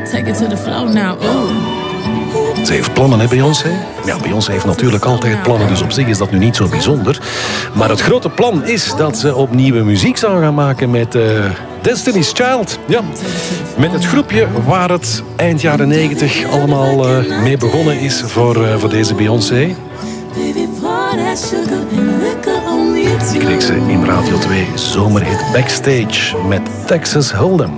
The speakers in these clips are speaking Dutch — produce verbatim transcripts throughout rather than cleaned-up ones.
Take it to the flow now. Ooh. Ze heeft plannen, hè, Beyoncé? Ja, Beyoncé heeft natuurlijk altijd plannen, dus op zich is dat nu niet zo bijzonder. Maar het grote plan is dat ze opnieuw muziek zou gaan maken met uh, Destiny's Child. Ja, met het groepje waar het eind jaren negentig allemaal uh, mee begonnen is voor, uh, voor deze Beyoncé. Die kreeg ze in Radio twee zomerhit Backstage met Texas Hold'em.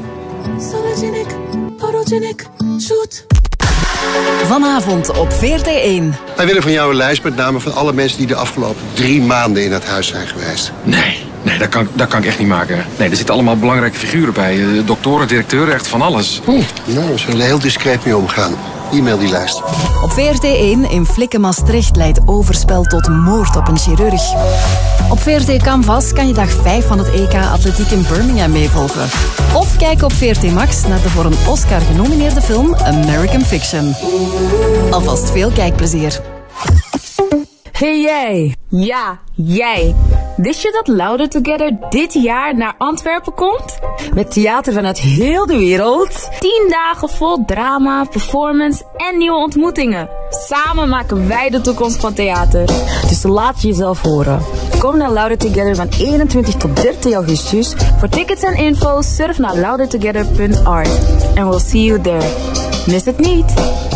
Vanavond op V R T één. Wij willen van jou een lijst met namen van alle mensen die de afgelopen drie maanden in het huis zijn geweest. Nee, nee dat, kan, dat kan ik echt niet maken. Nee, er zitten allemaal belangrijke figuren bij. Uh, doktoren, directeuren, echt van alles. Hm, nou, we zullen er heel discreet mee omgaan. E-mail die lijst. Op V R T één in Flikken Maastricht leidt overspel tot moord op een chirurg. Op V R T Canvas kan je dag vijf van het E K Atletiek in Birmingham meevolgen. Of kijk op V R T Max naar de voor een Oscar genomineerde film American Fiction. Alvast veel kijkplezier. Hey jij! Ja, jij! Wist je dat Louder Together dit jaar naar Antwerpen komt? Met theater vanuit heel de wereld. Tien dagen vol drama, performance en nieuwe ontmoetingen. Samen maken wij de toekomst van theater. Dus laat jezelf horen. Kom naar Louder Together van eenentwintig tot dertig augustus. Voor tickets en info surf naar louder together punt art. And we'll see you there. Mis het niet!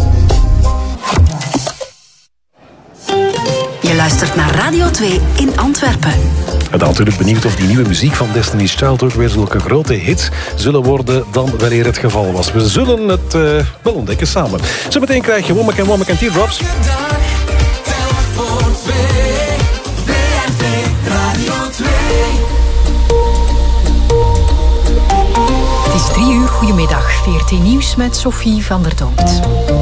Je luistert naar Radio twee in Antwerpen. Ik ben natuurlijk benieuwd of die nieuwe muziek van Destiny's Child ook weer zulke grote hits zullen worden dan weleer het geval was. We zullen het uh, wel ontdekken samen. Zometeen krijg je Womack en Womack en Teardrops. Het is drie uur, goedemiddag. V R T Nieuws met Sophie van der Donkt.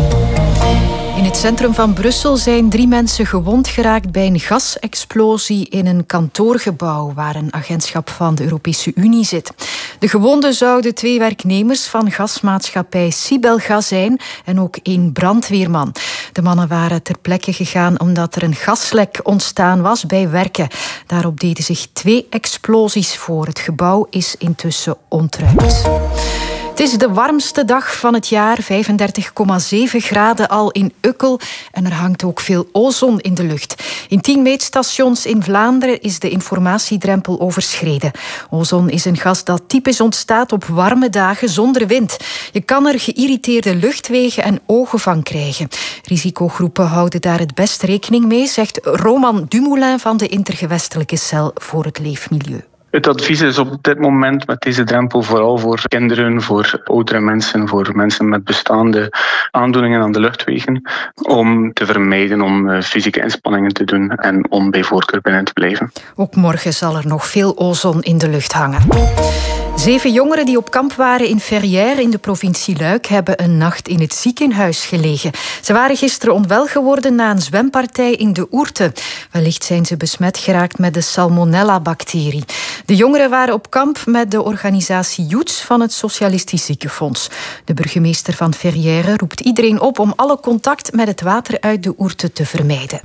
In het centrum van Brussel zijn drie mensen gewond geraakt bij een gasexplosie in een kantoorgebouw waar een agentschap van de Europese Unie zit. De gewonden zouden twee werknemers van gasmaatschappij Sibelgas zijn en ook één brandweerman. De mannen waren ter plekke gegaan omdat er een gaslek ontstaan was bij werken. Daarop deden zich twee explosies voor. Het gebouw is intussen ontruimd. Het is de warmste dag van het jaar, vijfendertig komma zeven graden al in Ukkel. En er hangt ook veel ozon in de lucht. In tien meetstations in Vlaanderen is de informatiedrempel overschreden. Ozon is een gas dat typisch ontstaat op warme dagen zonder wind. Je kan er geïrriteerde luchtwegen en ogen van krijgen. Risicogroepen houden daar het best rekening mee, zegt Roman Dumoulin van de Intergewestelijke Cel voor het Leefmilieu. Het advies is op dit moment met deze drempel vooral voor kinderen, voor oudere mensen, voor mensen met bestaande aandoeningen aan de luchtwegen, om te vermijden om fysieke inspanningen te doen en om bij voorkeur binnen te blijven. Ook morgen zal er nog veel ozon in de lucht hangen. Zeven jongeren die op kamp waren in Verrières in de provincie Luik hebben een nacht in het ziekenhuis gelegen. Ze waren gisteren onwel geworden na een zwempartij in de Ourthe. Wellicht zijn ze besmet geraakt met de Salmonella-bacterie. De jongeren waren op kamp met de organisatie Youths van het Socialistisch Ziekenfonds. De burgemeester van Verrières roept iedereen op om alle contact met het water uit de Ourthe te vermijden.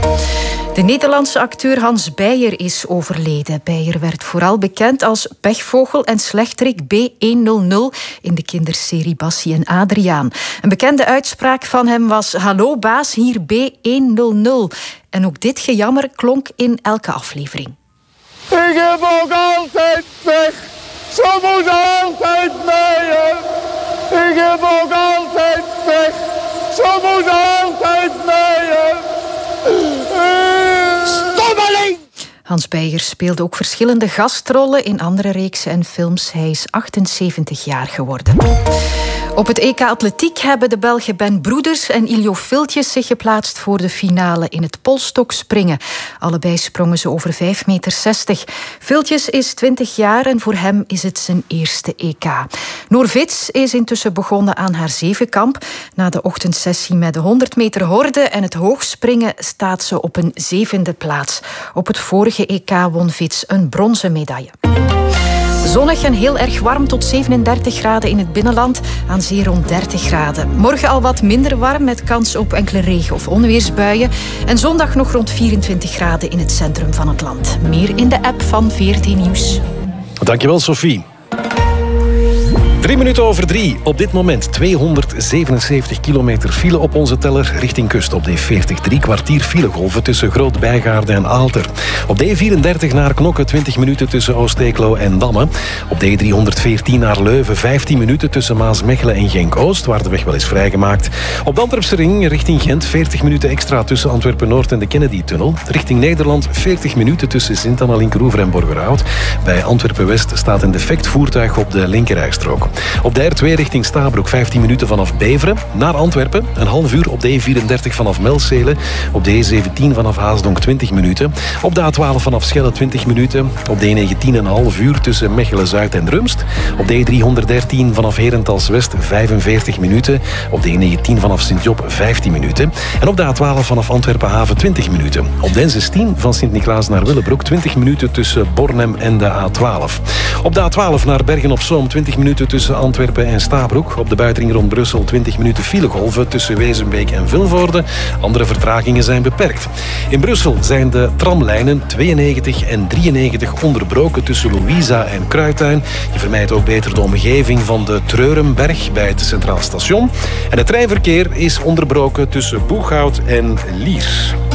De Nederlandse acteur Hans Beyer is overleden. Beyer werd vooral bekend als pechvogel en slechterik B honderdnul in de kinderserie Bassie en Adriaan. Een bekende uitspraak van hem was: "Hallo baas, hier B honderdnul." En ook dit gejammer klonk in elke aflevering. Ik heb ook altijd pech, zo moet altijd meeën. Ik heb ook altijd pech, zo moet altijd meeën. Stommeling! Hans Beyer speelde ook verschillende gastrollen in andere reeksen en films. Hij is achtenzeventig jaar geworden. Op het E K Atletiek hebben de Belgen Ben Broeders en Iljo Filtjes zich geplaatst voor de finale in het polstokspringen. Allebei sprongen ze over vijf meter zestig. Filtjes is twintig jaar en voor hem is het zijn eerste E K. Noor Vits is intussen begonnen aan haar zevenkamp. Na de ochtendsessie met de honderd meter horde en het hoogspringen staat ze op een zevende plaats. Op het vorige E K won Vits een bronzen medaille. Zonnig en heel erg warm tot zevenendertig graden in het binnenland, aan zee rond dertig graden. Morgen al wat minder warm met kans op enkele regen- of onweersbuien. En zondag nog rond vierentwintig graden in het centrum van het land. Meer in de app van V R T Nieuws. Dankjewel, Sophie. Drie minuten over drie. Op dit moment tweehonderdzevenenzeventig kilometer file op onze teller richting kust. Op D veertig drie kwartier filegolven tussen Groot-Bijgaarde en Aalter. Op D vierendertig naar Knokke twintig minuten tussen Oosteeklo en Damme. Op D driehonderdveertien naar Leuven vijftien minuten tussen Maasmechelen en Genk-Oost, waar de weg wel is vrijgemaakt. Op de Antwerpse ring richting Gent veertig minuten extra tussen Antwerpen-Noord en de Kennedy-tunnel. Richting Nederland veertig minuten tussen Sint-Anna, Linkeroever en Borgerhout. Bij Antwerpen-West staat een defect voertuig op de linkerrijstrook. Op de R twee richting Stabroek vijftien minuten vanaf Beveren. Naar Antwerpen een half uur op de E vierendertig vanaf Melcelen. Op de E zeventien vanaf Haasdonk twintig minuten. Op de A twaalf vanaf Schelle twintig minuten. Op de E negentien een half uur tussen Mechelen-Zuid en Rumst. Op de E driehonderddertien vanaf Herentals-West vijfenveertig minuten. Op de E negentien vanaf Sint-Job vijftien minuten. En op de A twaalf vanaf Antwerpen-Haven twintig minuten. Op de N zestien van Sint-Niklaas naar Willebroek twintig minuten tussen Bornem en de A twaalf. Op de A twaalf naar Bergen-op-Zoom twintig minuten tussen Antwerpen en Stabroek. Op de buitenring rond Brussel twintig minuten filegolven tussen Wezenbeek en Vilvoorde. Andere vertragingen zijn beperkt. In Brussel zijn de tramlijnen tweeënnegentig en drieënnegentig onderbroken tussen Louisa en Kruituin. Je vermijdt ook beter de omgeving van de Treurenberg bij het Centraal Station. En het treinverkeer is onderbroken tussen Boeghout en Lier.